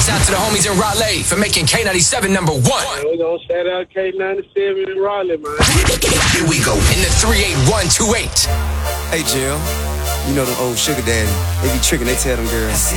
Shouts out to the homies in Raleigh for making K97 #1. We're going to shout out K97 in Raleigh, man. Here we go in the 38128. Hey, Jill. You know them old sugar daddy. They be tricking, they tell them girls.